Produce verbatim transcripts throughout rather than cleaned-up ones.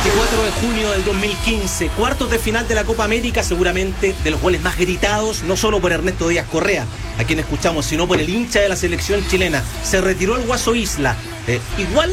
veinticuatro de junio del dos mil quince, cuartos de final de la Copa América, seguramente de los goles más gritados, no solo por Ernesto Díaz Correa, a quien escuchamos, sino por el hincha de la selección chilena. Se retiró el Guaso Isla. Eh, igual,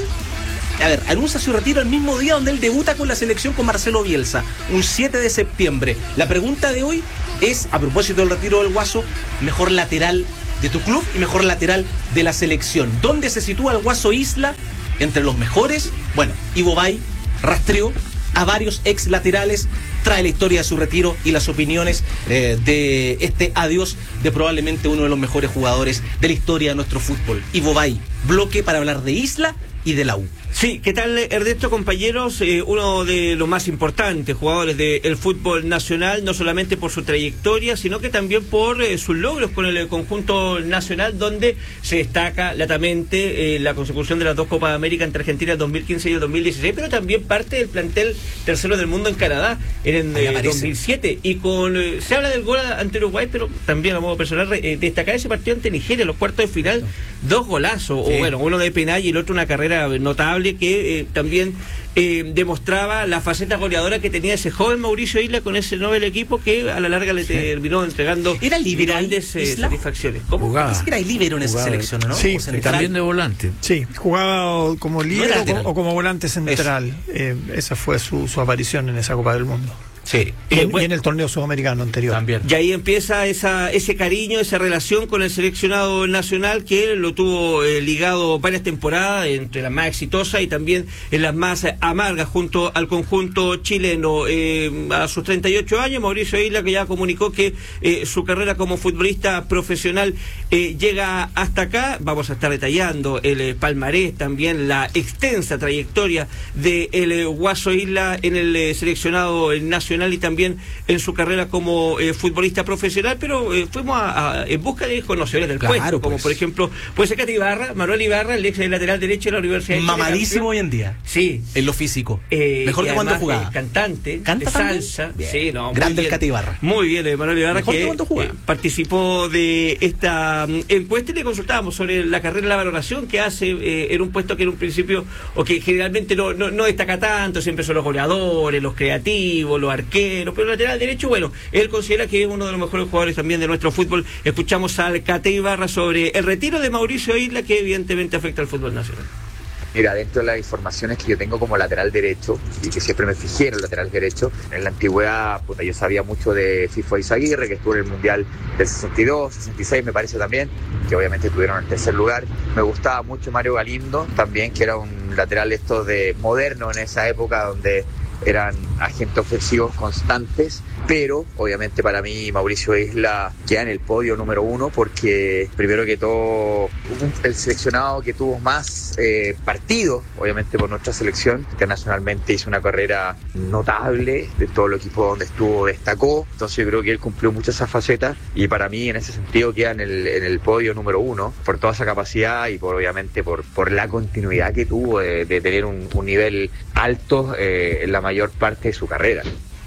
a ver, anuncia su retiro el mismo día donde él debuta con la selección con Marcelo Bielsa, un siete de septiembre. La pregunta de hoy es, a propósito del retiro del Guaso, mejor lateral de tu club y mejor lateral de la selección. ¿Dónde se sitúa el Guaso Isla? Entre los mejores. Bueno, Ivo Bay rastreó a varios ex laterales, trae la historia de su retiro y las opiniones eh, de este adiós de probablemente uno de los mejores jugadores de la historia de nuestro fútbol. Ivo Bay, bloque para hablar de Isla y de la U. Sí, ¿qué tal, Ernesto, compañeros? Eh, uno de los más importantes jugadores del fútbol nacional, no solamente por su trayectoria, sino que también por eh, sus logros con el conjunto nacional, donde se destaca latamente eh, la consecución de las dos Copas de América entre Argentina el dos mil quince y el dos mil dieciséis, pero también parte del plantel tercero del mundo en Canadá en el eh, dos mil siete. Y con eh, se habla del gol ante Uruguay, pero también a modo personal eh, destacar ese partido ante Nigeria, los cuartos de final, dos golazos, sí. O bueno, uno de penal y el otro una carrera notable que eh, también eh, demostraba la faceta goleadora que tenía ese joven Mauricio Isla con ese Nobel equipo que a la larga le sí. terminó entregando ¿Era grandes eh, satisfacciones. ¿Cómo? Jugaba. Es que era líbero en esa selección, ¿no? Sí, y también de volante. Sí, jugaba como líbero no o, o como volante central. Eh, esa fue su, su aparición en esa Copa del Mundo. Sí. Y, Eh, en, bueno, y en el torneo sudamericano anterior. También. Y ahí empieza esa, ese cariño, esa relación con el seleccionado nacional que lo tuvo eh, ligado varias temporadas, entre las más exitosas y también en las más eh, amargas junto al conjunto chileno. Eh, a sus treinta y ocho años, Mauricio Isla, que ya comunicó que eh, su carrera como futbolista profesional eh, llega hasta acá. Vamos a estar detallando el eh, palmarés, también la extensa trayectoria de el eh, Guaso Isla en el eh, seleccionado nacional y también en su carrera como eh, futbolista profesional, pero eh, fuimos a, a, en busca de conocedores del claro, puesto, como pues. por ejemplo, puede ser Cati Ibarra, Manuel Ibarra, el ex lateral derecho de la Universidad de Chile. Mamadísimo hoy en día. Sí. En lo físico. Eh, Mejor que cuando jugaba. Eh, cantante, ¿Canta de también? salsa. Bien. Sí, no, grande el Cati Ibarra. Muy bien, eh, Manuel Ibarra, Mejor que, que cuando jugaba. Eh, participó de esta um, encuesta y le consultábamos sobre la carrera y la valoración que hace eh, en un puesto que en un principio, o que generalmente no, no, no destaca tanto, siempre son los goleadores, los creativos, los arqueros, pero el lateral derecho, bueno, él considera que es uno de los mejores jugadores también de nuestro fútbol. Escuchamos al Cate Ibarra sobre el retiro de Mauricio Isla, que evidentemente afecta al fútbol nacional. Mira, dentro de las informaciones que yo tengo como lateral derecho, y que siempre me fijé en el lateral derecho, en la antigüedad, puta, yo sabía mucho de Fifo Izaguirre, que estuvo en el Mundial del sesenta y dos, sesenta y seis me parece también, que obviamente tuvieron el tercer lugar. Me gustaba mucho Mario Galindo también, que era un lateral esto de moderno en esa época, donde eran agentes ofensivos constantes, pero obviamente para mí Mauricio Isla queda en el podio número uno porque primero que todo el seleccionado que tuvo más eh, partidos, obviamente por nuestra selección, internacionalmente hizo una carrera notable, de todo el equipo donde estuvo destacó, entonces yo creo que él cumplió muchas esas facetas y para mí en ese sentido queda en el, en el podio número uno por toda esa capacidad y por obviamente por, por la continuidad que tuvo de, de tener un, un nivel alto eh, en la mayor parte de su carrera.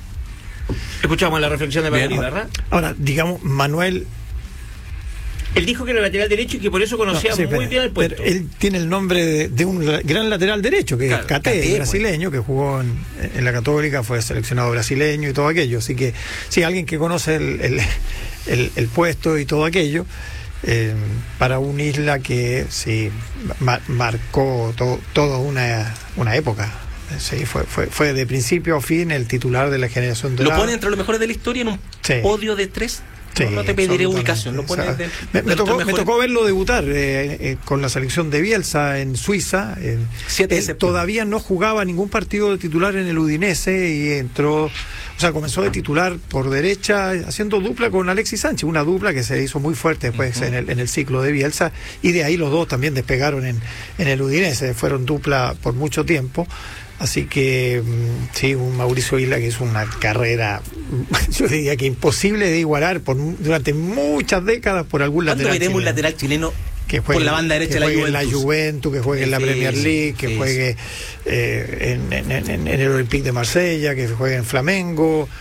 Escuchamos la reflexión de Manuel Ibarra. Ahora, digamos, Manuel... Él dijo que era lateral derecho y que por eso conocía no, sí, muy pero, bien el puesto. Pero él tiene el nombre de, de un gran lateral derecho, que claro, es Cate, Cate, brasileño, que jugó en, en la Católica, fue seleccionado brasileño y todo aquello. Así que, sí, alguien que conoce el, el, el, el puesto y todo aquello, eh, para un Isla que sí mar, marcó to, toda una, una época. Sí, fue, fue, fue de principio a fin el titular de la generación dorada. Lo pone entre los mejores de la historia en un sí. podio de tres. Sí, no, no te pediré ubicación. Lo pone de, me, me, tocó, me tocó verlo debutar eh, eh, con la selección de Bielsa en Suiza. Eh, él todavía no jugaba ningún partido de titular en el Udinese y entró, o sea, comenzó de titular por derecha haciendo dupla con Alexis Sánchez, una dupla que se hizo muy fuerte después uh-huh. en, el, en el ciclo de Bielsa, y de ahí los dos también despegaron en, en el Udinese, fueron dupla por mucho tiempo. Así que sí, un Mauricio Isla que hizo una carrera, yo diría que imposible de igualar por durante muchas décadas por algún lateral. ¿Cuándo veremos chileno? un lateral chileno que juegue, por la banda derecha que de la juegue Juventus? en la Juventus, que juegue en la sí, Premier League, que sí, juegue sí. eh, en, en, en, en el Olympique de Marsella, que juegue en Flamengo?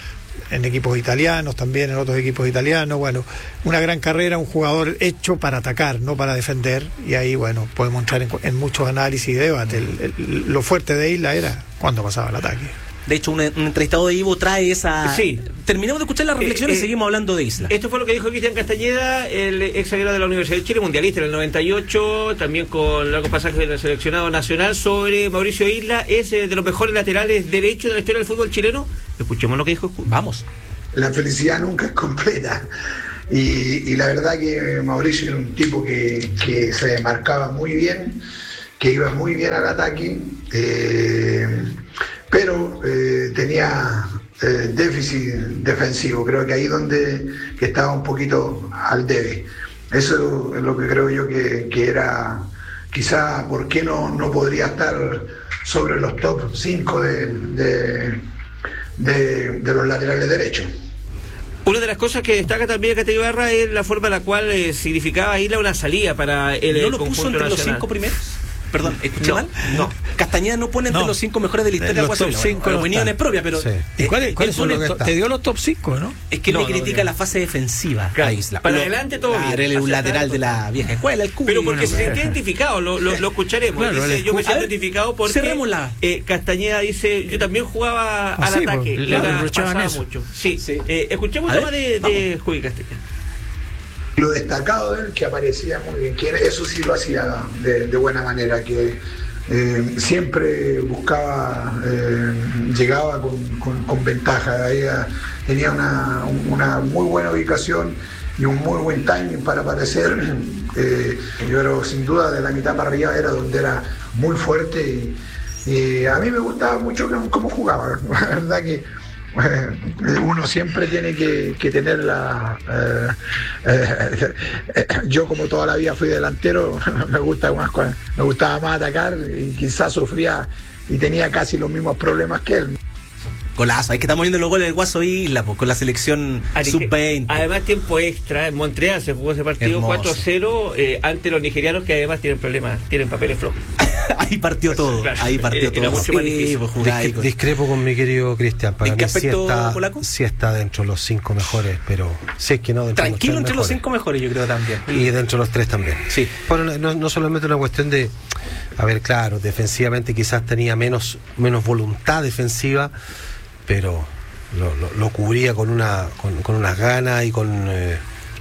en equipos italianos, también en otros equipos italianos. Bueno, una gran carrera, un jugador hecho para atacar, no para defender, y ahí, bueno, podemos entrar en, en muchos análisis y debate. El, el, lo fuerte de Isla era cuando pasaba el ataque. De hecho, un, un entrevistado de Ivo trae esa... Sí. Terminamos de escuchar las reflexiones eh, eh, y seguimos hablando de Isla. Esto fue lo que dijo Cristian Castañeda, el ex zaguero de la Universidad de Chile, mundialista en el noventa y ocho, también con largos pasajes del seleccionado nacional, sobre Mauricio Isla. Es eh, de los mejores laterales derechos de la historia del fútbol chileno. Escuchemos lo que dijo. Vamos. La felicidad nunca es completa. Y, y la verdad que Mauricio era un tipo que, que se marcaba muy bien, que iba muy bien al ataque, eh, pero eh, tenía eh, déficit defensivo. Creo que ahí donde que estaba un poquito al debe. Eso es lo que creo yo que, que era, quizá, ¿por qué no, no podría estar sobre los top cinco de, de, de, de los laterales derechos? Una de las cosas que destaca también Cate Ibarra es la forma en la cual eh, significaba Isla una salida para el, ¿No el lo puso entre nacional. los cinco primeros? Perdón, ¿escuché no, mal? No. Castañeda no pone entre no. los cinco mejores de la historia de Guasón. Bueno, opinión es propia, pero... Sí. ¿Y cuáles cuál son los Te dio los top cinco, ¿no? Es que no, le critica no, la fase defensiva claro. a Isla. Para Lo, adelante todo claro, bien. Él es un lateral de la vieja escuela, el cubo. Pero porque bueno, se siente identificado, lo, lo, lo escucharemos. Claro, dice, yo me siento ver, identificado porque eh, Castañeda dice, yo también jugaba ah, al sí, ataque. Pues, le pasaba mucho. Sí, sí. Eh, escuchemos tema de, de Julio Castañeda. Lo destacado de él, que aparecía muy bien, que eso sí lo hacía de, de buena manera, que eh, siempre buscaba, eh, llegaba con, con, con ventaja, ella tenía una, una muy buena ubicación y un muy buen timing para aparecer. Eh, yo creo sin duda de la mitad para arriba era donde era muy fuerte y, y a mí me gustaba mucho cómo jugaba, la verdad que uno siempre tiene que, que tener la eh, eh, yo como toda la vida fui delantero, me gusta más, me gustaba más atacar y quizás sufría y tenía casi los mismos problemas que él. Golazo, es que estamos viendo los goles del Guaso Isla, pues, con la selección sub veinte. Además, tiempo extra, en Montreal se jugó ese partido hermoso. cuatro a cero eh, ante los nigerianos, que además tienen problemas, tienen papeles flojos. Ahí partió todo, claro, ahí partió era, todo. Era mucho más difícil. Sí, Discre- con... Discrepo con mi querido Cristian, para mí sí está, sí está dentro de los cinco mejores, pero sí es que no dentro Tranquilo de los entre mejores. los cinco mejores, yo creo también. Y dentro de los tres también. Sí. Bueno, no, no solamente una cuestión de, a ver, claro, defensivamente quizás tenía menos, menos voluntad defensiva, pero Lo, lo, lo cubría con una con, con unas ganas y con eh,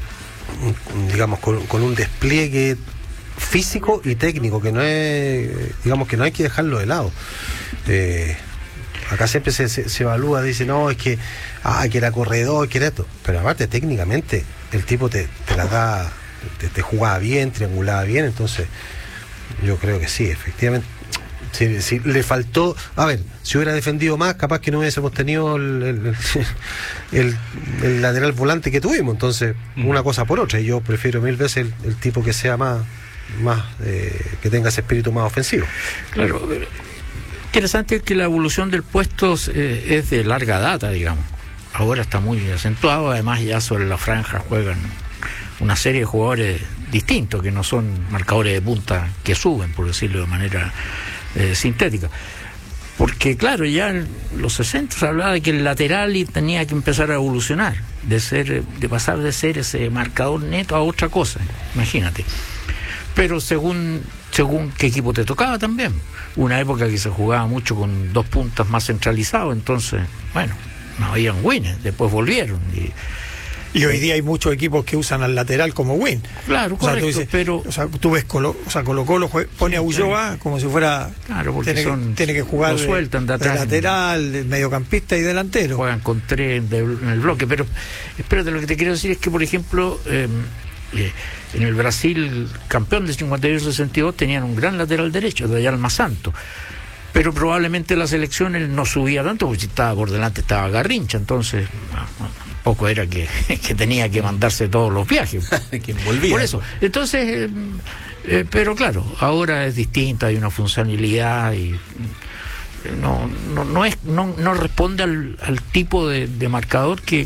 un, digamos con, con un despliegue físico y técnico que no es, digamos que no hay que dejarlo de lado. Eh, acá siempre se, se, se evalúa, dice no, es que ah, que era corredor, que era esto, pero aparte técnicamente el tipo te, te la da, te, te jugaba bien, triangulaba bien, entonces yo creo que sí, efectivamente. Si, si le faltó, a ver, si hubiera defendido más, capaz que no hubiésemos tenido el, el, el, el lateral volante que tuvimos. Entonces, mm. una cosa por otra. Y yo prefiero mil veces el, el tipo que sea más, más eh, que tenga ese espíritu más ofensivo. Claro, interesante es que la evolución del puesto eh, es de larga data, digamos. Ahora está muy acentuado, además ya sobre la franja juegan una serie de jugadores distintos que no son marcadores de punta que suben, por decirlo de manera Eh, sintética, porque claro, ya en los sesenta se hablaba de que el lateral tenía que empezar a evolucionar, de ser, de pasar de ser ese marcador neto a otra cosa, imagínate, pero según según qué equipo te tocaba también, una época que se jugaba mucho con dos puntas más centralizados, entonces bueno, no habían winners, después volvieron y Y hoy día hay muchos equipos que usan al lateral como win. Claro, correcto, o sea, tú dices, pero... O sea, tú ves Colo, o sea, Colo Colo pone a Ulloa como si fuera... Claro, porque tiene, son, que, tiene que jugar de, sueltan de, atrás, de lateral, de mediocampista y delantero. Juegan con tres de, en el bloque, pero espérate, lo que te quiero decir es que, por ejemplo, eh, eh, en el Brasil, campeón de cincuenta y dos sesenta y dos, tenían un gran lateral derecho, de Alma Santo. Pero probablemente la selección él no subía tanto, porque si estaba por delante estaba Garrincha, entonces... poco era que, que tenía que mandarse todos los viajes. Quien volvía. Por eso. Entonces, eh, eh, pero claro, ahora es distinta, hay una funcionalidad y eh, no, no, no es, no, no responde al, al tipo de, de marcador que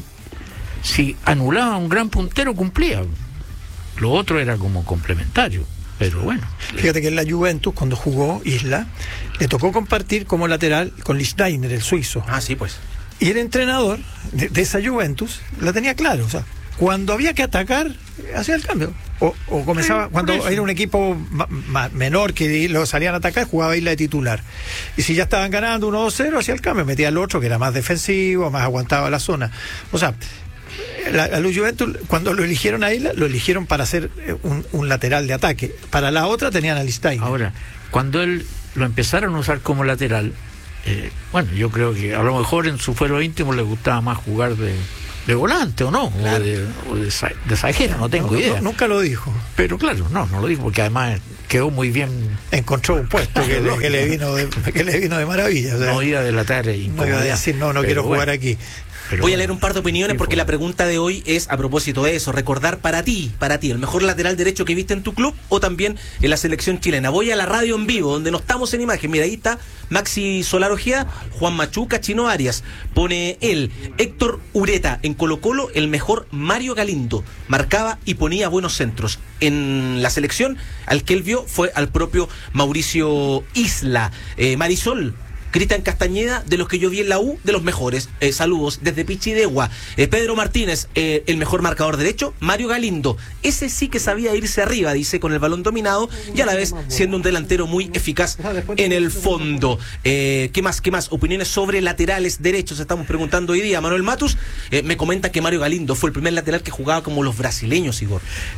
si anulaba a un gran puntero cumplía. Lo otro era como complementario. Pero bueno. Fíjate que en la Juventus, cuando jugó Isla, le tocó compartir como lateral con Lichtsteiner, el suizo. Ah, sí, pues. Y el entrenador de, de esa Juventus la tenía claro, o sea, cuando había que atacar, hacía el cambio. O, o comenzaba, sí, cuando era un equipo ma, ma, menor que lo salían a atacar, jugaba Isla de titular. Y si ya estaban ganando uno dos cero, hacía el cambio, metía al otro que era más defensivo, más aguantaba la zona. O sea, la, a los Juventus, cuando lo eligieron a Isla, lo eligieron para hacer un, un lateral de ataque. Para la otra tenían a Listaine. Ahora, cuando él lo empezaron a usar como lateral, eh, bueno, yo creo que a lo mejor en su fuero íntimo le gustaba más jugar de... de volante o no, claro. o de, o de, de zaguero, no tengo no, idea. No, nunca lo dijo. Pero claro, no, no lo dijo, porque además quedó muy bien. Encontró un puesto que, le, que, le, vino de, que le vino de maravilla. O sea, no iba a delatar. No iba a decir, no, no quiero bueno, jugar aquí. Pero voy a leer un par de opiniones porque la pregunta de hoy es a propósito de eso, recordar para ti, para ti, el mejor lateral derecho que viste en tu club o también en la selección chilena. Voy a la radio en vivo, donde no estamos en imagen. Mira, ahí está Maxi Solar Ojeda, Juan Machuca, Chino Arias. Pone él, Héctor Ureta, en Colo Colo, el mejor Mario Galindo. Marcaba y ponía buenos centros. En la selección, al que él vio fue al propio Mauricio Isla. Eh, Marisol, Cristian Castañeda, de los que yo vi en la U, de los mejores. Eh, saludos desde Pichidegua. Eh, Pedro Martínez, eh, el mejor marcador derecho. Mario Galindo, ese sí que sabía irse arriba, dice, con el balón dominado y a la vez siendo un delantero muy eficaz en el fondo. Eh, ¿Qué más? ¿Qué más? Opiniones sobre laterales derechos estamos preguntando hoy día. Manuel Matus eh, me comenta que Mario Galindo fue el primer lateral que jugaba como los brasileños, Igor.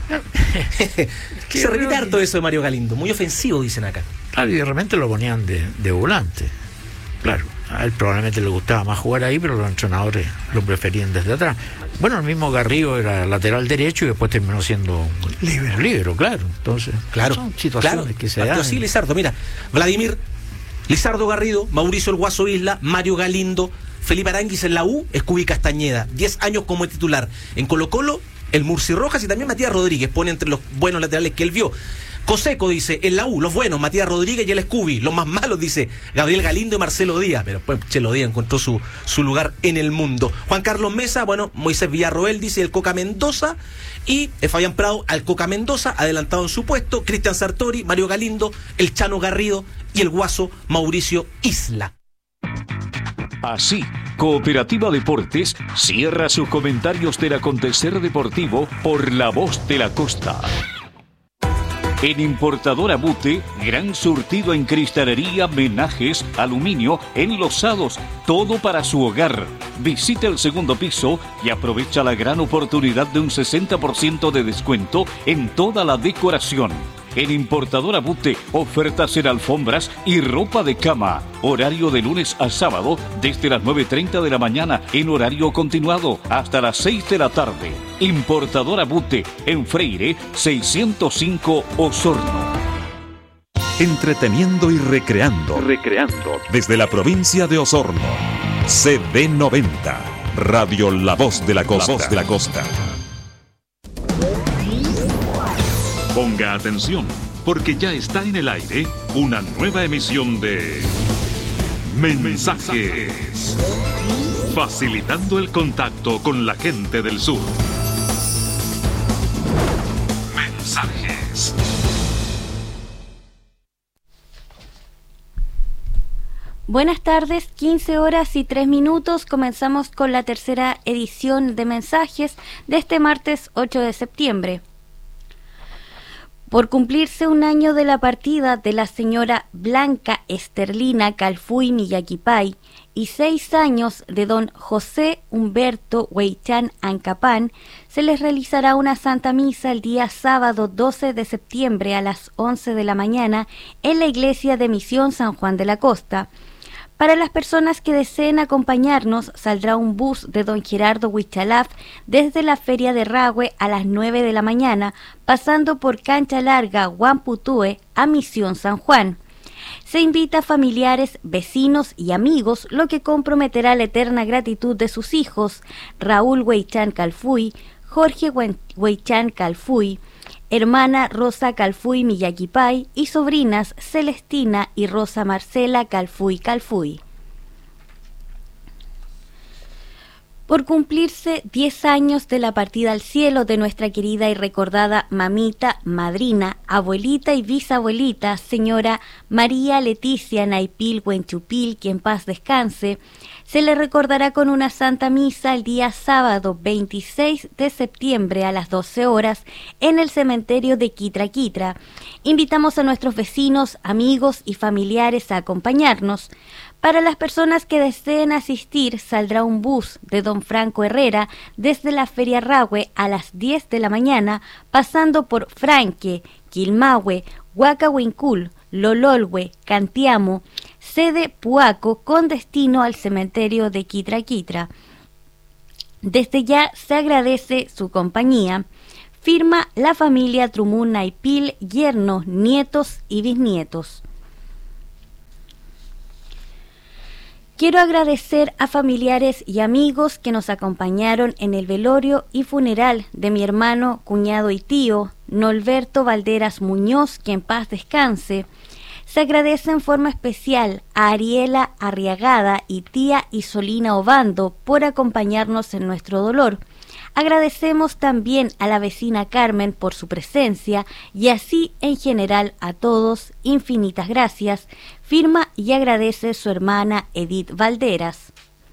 Se repite harto eso de Mario Galindo, muy ofensivo, dicen acá. Claro, y de repente lo ponían de, de volante. Claro, a él probablemente le gustaba más jugar ahí, pero los entrenadores lo preferían desde atrás. Bueno, el mismo Garrido era lateral derecho y después terminó siendo libero, libero, claro. Entonces, claro, son situaciones claro, que se dan. Sí, Lizardo, mira, Vladimir, Lizardo Garrido, Mauricio El Guaso Isla, Mario Galindo, Felipe Aránguiz en la U, Scooby Castañeda, diez años como titular. En Colo Colo, el Murci Rojas y también Matías Rodríguez, pone entre los buenos laterales que él vio. Coseco dice, en la U, los buenos, Matías Rodríguez y el Scooby. Los más malos, dice Gabriel Galindo y Marcelo Díaz. Pero después Chelo Díaz encontró su, su lugar en el mundo. Juan Carlos Mesa, bueno, Moisés Villarroel dice el Coca Mendoza. Y eh, Fabián Prado al Coca Mendoza, adelantado en su puesto. Cristian Sartori, Mario Galindo, el Chano Garrido y el Guaso Mauricio Isla. Así, Cooperativa Deportes cierra sus comentarios del acontecer deportivo por La Voz de la Costa. En Importadora Bute, gran surtido en cristalería, menajes, aluminio, enlosados, todo para su hogar. Visita el segundo piso y aprovecha la gran oportunidad de un sesenta por ciento de descuento en toda la decoración. En Importadora Bute, ofertas en alfombras y ropa de cama. Horario de lunes a sábado desde las nueve y media de la mañana en horario continuado hasta las seis de la tarde. Importadora Bute en Freire seiscientos cinco Osorno. Entreteniendo y recreando. Recreando. Desde la provincia de Osorno. C D noventa. Radio La Voz de la Costa. La Voz de la Costa. Ponga atención, porque ya está en el aire una nueva emisión de Mensajes, facilitando el contacto con la gente del sur. Mensajes. Buenas tardes, quince horas y tres minutos. Comenzamos con la tercera edición de Mensajes de este martes ocho de septiembre. Por cumplirse un año de la partida de la señora Blanca Esterlina Calfuy Millaquipay y seis años de don José Humberto Hueychán Ancapán, se les realizará una Santa Misa el día sábado doce de septiembre a las once de la mañana en la iglesia de Misión San Juan de la Costa. Para las personas que deseen acompañarnos, saldrá un bus de don Gerardo Huichalaf desde la Feria de Rahue a las nueve de la mañana, pasando por Cancha Larga, Huamputue, a Misión San Juan. Se invita a familiares, vecinos y amigos, lo que comprometerá la eterna gratitud de sus hijos, Raúl Hueychán Calfuy, Jorge Hueychán Calfuy, hermana Rosa Calfuy Millaquipay y sobrinas Celestina y Rosa Marcela Calfuy Calfuy. Por cumplirse diez años de la partida al cielo de nuestra querida y recordada mamita, madrina, abuelita y bisabuelita, señora María Leticia Naipil Huenchupil, que en paz descanse, se le recordará con una santa misa el día sábado veintiséis de septiembre a las doce horas en el cementerio de Quitra Quitra. Invitamos a nuestros vecinos, amigos y familiares a acompañarnos. Para las personas que deseen asistir, saldrá un bus de Don Franco Herrera desde la Feria Rahue a las diez de la mañana, pasando por Franque, Quilmahue, Huacahuincul, Lololhue, Cantiamo, sede Puaco, con destino al cementerio de Quitra Quitra. Desde ya se agradece su compañía. Firma la familia Trumun Naipil, yernos, nietos y bisnietos. Quiero agradecer a familiares y amigos que nos acompañaron en el velorio y funeral de mi hermano, cuñado y tío, Norberto Valderas Muñoz, que en paz descanse. Se agradece en forma especial a Ariela Arriagada y tía Isolina Obando por acompañarnos en nuestro dolor. Agradecemos también a la vecina Carmen por su presencia y así en general a todos, infinitas gracias. Firma y agradece su hermana Edith Valderas.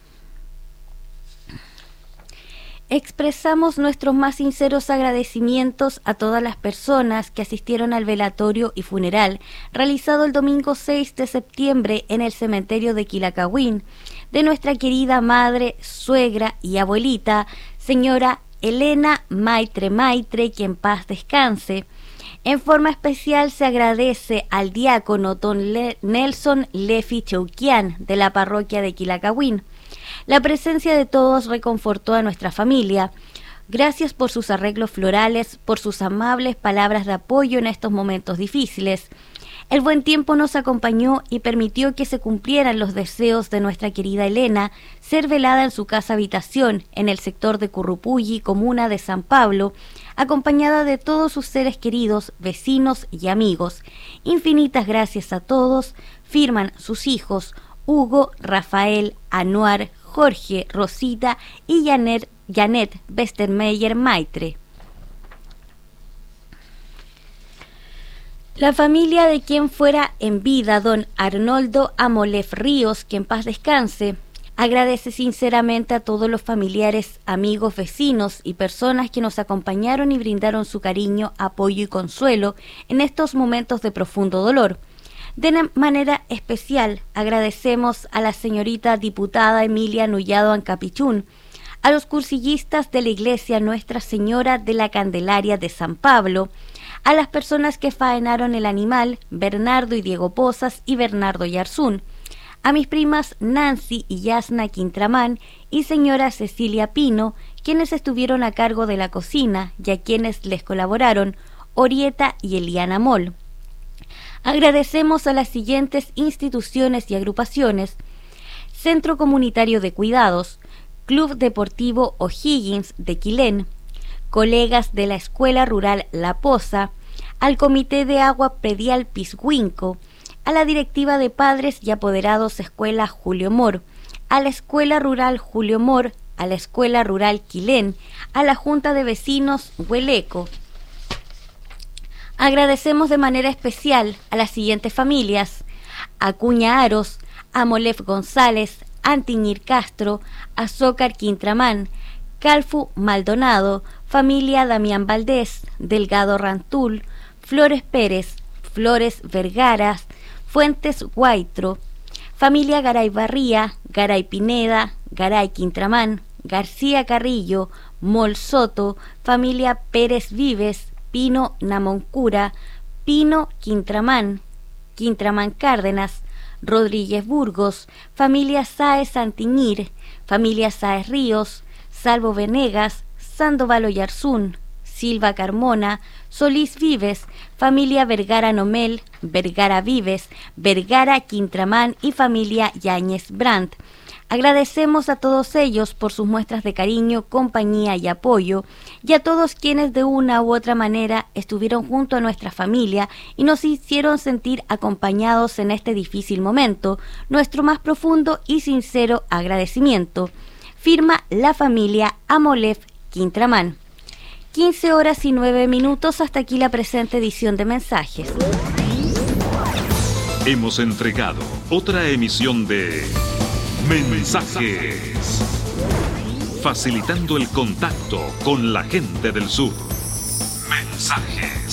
Expresamos nuestros más sinceros agradecimientos a todas las personas que asistieron al velatorio y funeral realizado el domingo seis de septiembre en el cementerio de Quilacahuín de nuestra querida madre, suegra y abuelita, señora Elena Maitre Maitre, que en paz descanse. En forma especial se agradece al diácono don Le- Nelson Lefi Cheuquian de la parroquia de Quilacahuín. La presencia de todos reconfortó a nuestra familia. Gracias por sus arreglos florales, por sus amables palabras de apoyo en estos momentos difíciles. El buen tiempo nos acompañó y permitió que se cumplieran los deseos de nuestra querida Elena, ser velada en su casa habitación en el sector de Currupulli, comuna de San Pablo, acompañada de todos sus seres queridos, vecinos y amigos. Infinitas gracias a todos. Firman sus hijos Hugo, Rafael, Anuar, Jorge, Rosita y Janet, Janet Westermeyer Maitre. La familia de quien fuera en vida don Arnoldo Amolef Ríos, que en paz descanse, agradece sinceramente a todos los familiares, amigos, vecinos y personas que nos acompañaron y brindaron su cariño, apoyo y consuelo en estos momentos de profundo dolor. De manera especial agradecemos a la señorita diputada Emilia Nullado Ancapichún, a los cursillistas de la iglesia Nuestra Señora de la Candelaria de San Pablo, a las personas que faenaron el animal, Bernardo y Diego Pozas y Bernardo Yarzún, a mis primas Nancy y Yasna Quintramán y señora Cecilia Pino, quienes estuvieron a cargo de la cocina y a quienes les colaboraron, Orieta y Eliana Moll. Agradecemos a las siguientes instituciones y agrupaciones: Centro Comunitario de Cuidados, Club Deportivo O'Higgins de Quilén, colegas de la Escuela Rural La Poza, al Comité de Agua Predial Pisguinco, a la Directiva de Padres y Apoderados Escuela Julio Mor, a la Escuela Rural Julio Mor, a la Escuela Rural Quilén, a la Junta de Vecinos Hueleco. Agradecemos de manera especial a las siguientes familias: Acuña Aros, Amolef González, Antiñir Castro, Azócar Quintramán, Calfu Maldonado, familia Damián Valdés, Delgado Rantul, Flores Pérez, Flores Vergaras, Fuentes Guaitro, familia Garay Barría, Garay Pineda, Garay Quintramán, García Carrillo, Mol Soto, familia Pérez Vives, Pino Namoncura, Pino Quintramán, Quintramán Cárdenas, Rodríguez Burgos, familia Sáez Antiñir, familia Sáez Ríos, Salvo Venegas, Sandoval Oyarzún, Silva Carmona, Solís Vives, familia Vergara Nomel, Vergara Vives, Vergara Quintramán y familia Yáñez Brandt. Agradecemos a todos ellos por sus muestras de cariño, compañía y apoyo, y a todos quienes de una u otra manera estuvieron junto a nuestra familia y nos hicieron sentir acompañados en este difícil momento. Nuestro más profundo y sincero agradecimiento. firma la familia Amolev Quintraman. quince horas y nueve minutos, hasta aquí la presente edición de Mensajes. Hemos entregado otra emisión de Mensajes, facilitando el contacto con la gente del sur. Mensajes.